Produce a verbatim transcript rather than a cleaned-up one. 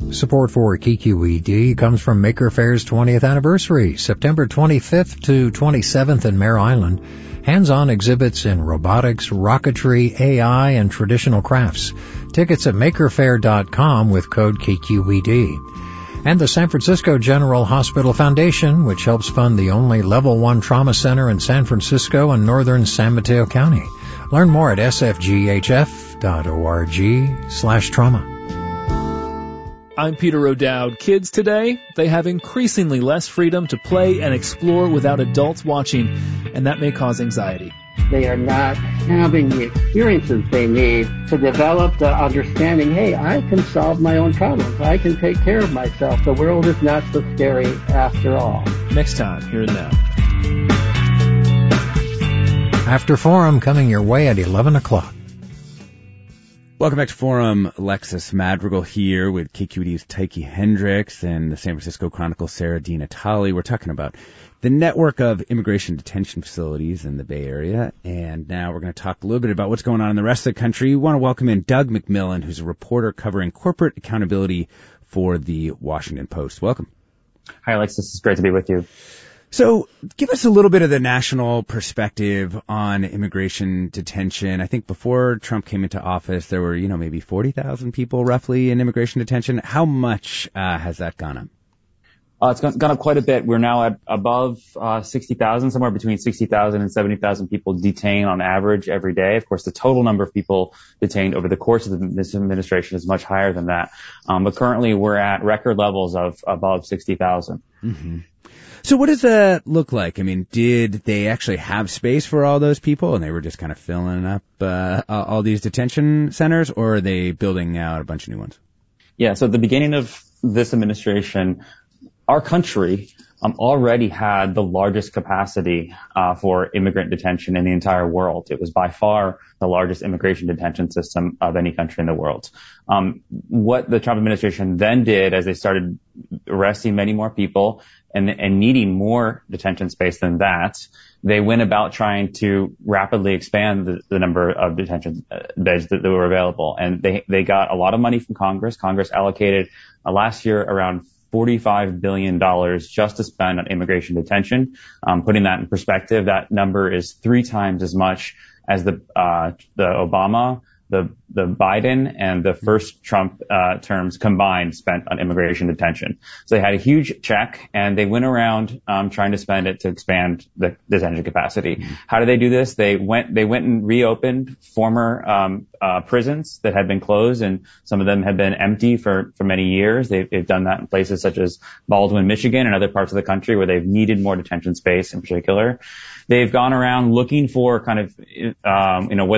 Support for K Q E D comes from Maker Fair's twentieth anniversary, September twenty-fifth to twenty-seventh in Mare Island. Hands-on exhibits in robotics, rocketry, A I, and traditional crafts. Tickets at maker fair dot com with code K Q E D. And the San Francisco General Hospital Foundation, which helps fund the only Level one trauma center in San Francisco and northern San Mateo County. Learn more at s f g h f dot org slash trauma. I'm Peter O'Dowd. Kids today, they have increasingly less freedom to play and explore without adults watching, and that may cause anxiety. They are not having the experiences they need to develop the understanding, hey, I can solve my own problems. I can take care of myself. The world is not so scary after all. Next time, here and now. After Forum coming your way at eleven o'clock. Welcome back to Forum. Alexis Madrigal here with K Q E D's Tyche Hendricks and the San Francisco Chronicle's Sarah Di Natale. We're talking about the network of immigration detention facilities in the Bay Area. And now we're going to talk a little bit about what's going on in the rest of the country. We want to welcome in Doug McMillon, who's a reporter covering corporate accountability for the Washington Post. Welcome. Hi, Alexis. It's great to be with you. So give us a little bit of the national perspective on immigration detention. I think before Trump came into office, there were, you know, maybe forty thousand people roughly in immigration detention. How much uh, has that gone up? Uh, it's gone, gone up quite a bit. We're now at above uh, sixty thousand, somewhere between sixty thousand and seventy thousand people detained on average every day. Of course, the total number of people detained over the course of this administration is much higher than that. Um, but currently, we're at record levels of above sixty thousand. Mm-hmm. So what does that look like? I mean, did they actually have space for all those people and they were just kind of filling up uh, all these detention centers, or are they building out a bunch of new ones? Yeah, so at the beginning of this administration, our country um, already had the largest capacity uh, for immigrant detention in the entire world. It was by far the largest immigration detention system of any country in the world. Um, what the Trump administration then did, as they started arresting many more people and, and needing more detention space than that, they went about trying to rapidly expand the, the number of detention beds that, that were available. And they, they got a lot of money from Congress. Congress allocated uh, last year around forty-five billion dollars just to spend on immigration detention. Um, putting that in perspective, that number is three times as much as the uh, the Obama, the the Biden, and the first Trump uh, terms combined spent on immigration detention. So they had a huge check, and they went around um, trying to spend it to expand the detention capacity. Mm-hmm. How did they do this? They went they went and reopened former um, uh, prisons that had been closed, and some of them had been empty for for many years. They've, they've done that in places such as Baldwin, Michigan, and other parts of the country where they've needed more detention space in particular. They've gone around looking for kind of um, you know what